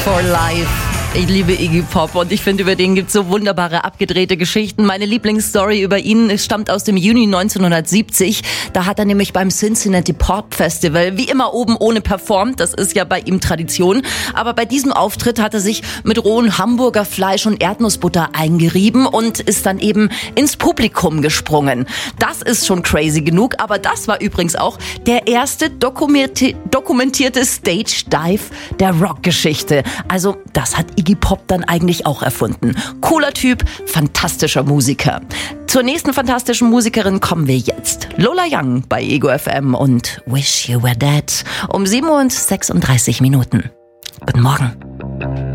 for Life. Ich liebe Iggy Pop und ich finde, über den gibt's so wunderbare, abgedrehte Geschichten. Meine Lieblingsstory über ihn stammt aus dem Juni 1970. Da hat er nämlich beim Cincinnati Pop Festival wie immer oben ohne performt. Das ist ja bei ihm Tradition. Aber bei diesem Auftritt hat er sich mit rohem Hamburger Fleisch und Erdnussbutter eingerieben und ist dann eben ins Publikum gesprungen. Das ist schon crazy genug, aber das war übrigens auch der erste dokumentierte Stage Dive der Rockgeschichte. Also das hat Iggy Pop dann eigentlich auch erfunden. Cooler Typ, fantastischer Musiker. Zur nächsten fantastischen Musikerin kommen wir jetzt. Lola Young bei Ego FM und Wish You Were Dead um 7:36 Uhr. Guten Morgen.